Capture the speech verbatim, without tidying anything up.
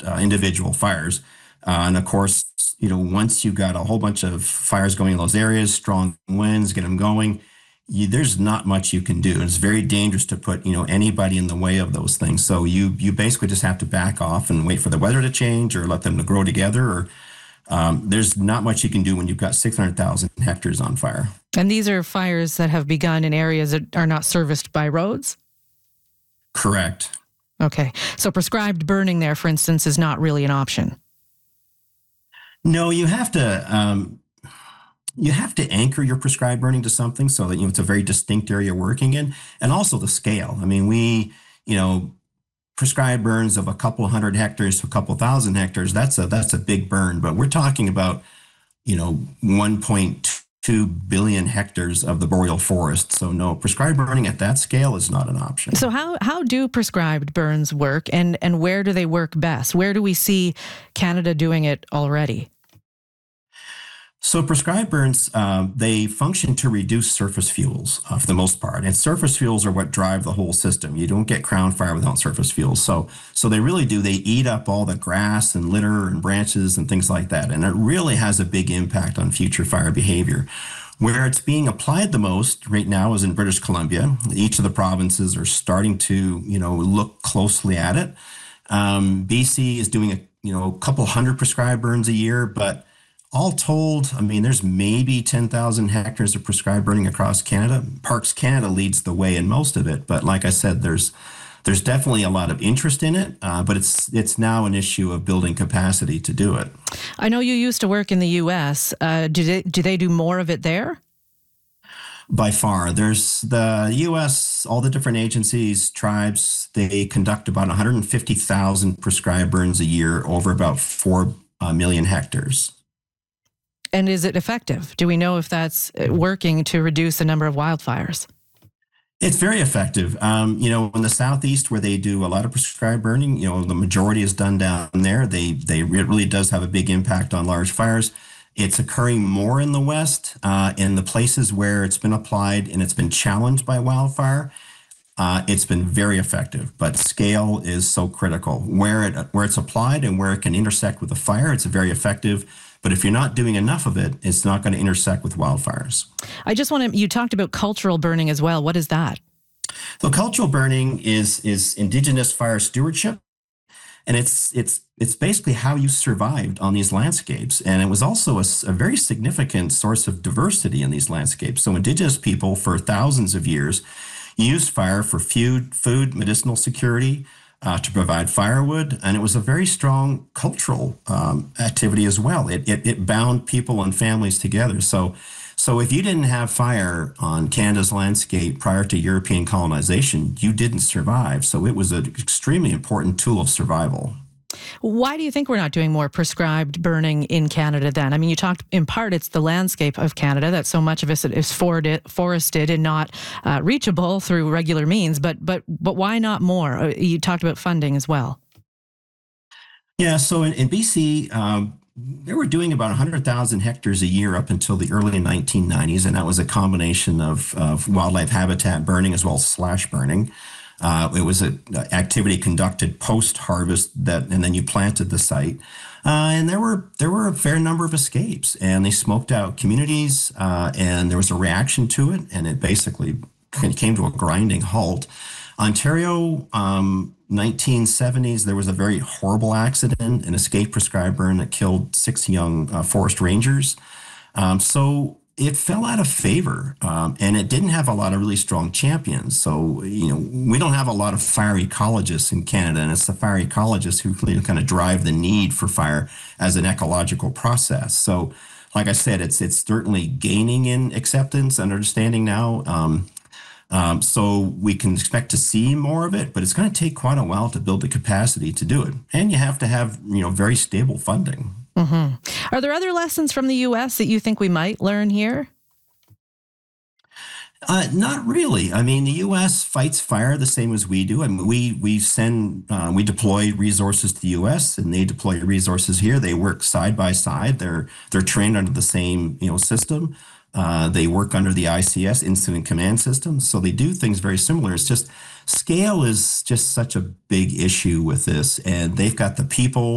uh, individual fires. Uh, and of course, you know, once you got a whole bunch of fires going in those areas, strong winds, get them going, you, there's not much you can do. It's very dangerous to put, you know, anybody in the way of those things. So you you basically just have to back off and wait for the weather to change or let them to grow together. Or um, there's not much you can do when you've got six hundred thousand hectares on fire. And these are fires that have begun in areas that are not serviced by roads? Correct. Okay. So prescribed burning there, for instance, is not really an option. No, you have to um, you have to anchor your prescribed burning to something so that, you know, it's a very distinct area you're working in, and also the scale. I mean, we, you know, prescribed burns of a couple hundred hectares to a couple thousand hectares. That's a that's a big burn, but we're talking about, you know, one point two billion hectares of the boreal forest. So no, prescribed burning at that scale is not an option. So how how do prescribed burns work, and and where do they work best? Where do we see Canada doing it already? So prescribed burns, um, they function to reduce surface fuels uh, for the most part. And surface fuels are what drive the whole system. You don't get crown fire without surface fuels. So, so they really do. They eat up all the grass and litter and branches and things like that. And it really has a big impact on future fire behavior. Where it's being applied the most right now is in British Columbia. Each of the provinces are starting to, you know, look closely at it. Um, B C is doing a, you know, a couple hundred prescribed burns a year, but all told, I mean, there's maybe ten thousand hectares of prescribed burning across Canada. Parks Canada leads the way in most of it. But like I said, there's there's definitely a lot of interest in it, uh, but it's it's now an issue of building capacity to do it. I know you used to work in the U S. Uh, do they, do they do more of it there? By far. There's the U S, all the different agencies, tribes, they conduct about one hundred fifty thousand prescribed burns a year over about four uh, million hectares. And is it effective? Do we know if that's working to reduce the number of wildfires? It's very effective. Um, you know, in the Southeast, where they do a lot of prescribed burning, you know, the majority is done down there. They, they, it really does have a big impact on large fires. It's occurring more in the West, uh, in the places where it's been applied and it's been challenged by wildfire. Uh, it's been very effective, but scale is so critical. Where it where it's applied and where it can intersect with the fire, it's very effective. But if you're not doing enough of it, it's not going to intersect with wildfires. I just want to, you talked about cultural burning as well. What is that? So cultural burning is is Indigenous fire stewardship. And it's it's it's basically how you survived on these landscapes. And it was also a, a very significant source of diversity in these landscapes. So Indigenous people for thousands of years used fire for food, food, medicinal security, uh, to provide firewood. And it was a very strong cultural um, activity as well. It, it, it bound people and families together. So, so if you didn't have fire on Canada's landscape prior to European colonization, you didn't survive. So it was an extremely important tool of survival. Why do you think we're not doing more prescribed burning in Canada then? I mean, you talked, in part, it's the landscape of Canada that so much of it is forested and not uh, reachable through regular means, but but but why not more? You talked about funding as well. Yeah, so in, in B C, um, they were doing about one hundred thousand hectares a year up until the early nineteen nineties, and that was a combination of, of wildlife habitat burning as well as slash burning. Uh, it was an activity conducted post-harvest that, and then you planted the site. Uh, and there were there were a fair number of escapes, and they smoked out communities, uh, and there was a reaction to it, and it basically came to a grinding halt. Ontario, um, nineteen seventies, there was a very horrible accident, an escape prescribed burn that killed six young uh, forest rangers. Um, so it fell out of favor, um, and it didn't have a lot of really strong champions. So, you know, we don't have a lot of fire ecologists in Canada, and it's the fire ecologists who really kind of drive the need for fire as an ecological process. So, like I said, it's it's certainly gaining in acceptance and understanding now. Um, um, so we can expect to see more of it, but it's going to take quite a while to build the capacity to do it. And you have to have, you know, very stable funding. Mm-hmm. Are there other lessons from the U S that you think we might learn here? Uh, not really. I mean, the U S fights fire the same as we do. I mean, we we send uh, we deploy resources to the U S and they deploy resources here. They work side by side. They're they're trained under the same, you know, system. Uh, they work under the I C S, Incident Command System. So they do things very similar. It's just scale is just such a big issue with this, and they've got the people.